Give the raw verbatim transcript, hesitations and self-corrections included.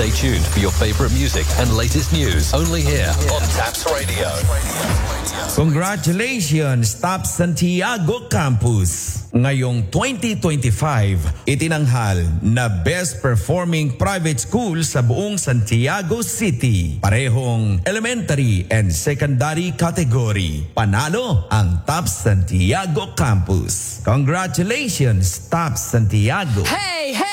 Stay tuned for your favorite music and latest news only here on Taps Radio. Congratulations, Taps Santiago Campus! Ngayong twenty twenty-five, itinanghal na Best Performing Private School sa buong Santiago City. Parehong elementary and secondary category. Panalo ang Taps Santiago Campus. Congratulations, Taps Santiago! Hey, hey!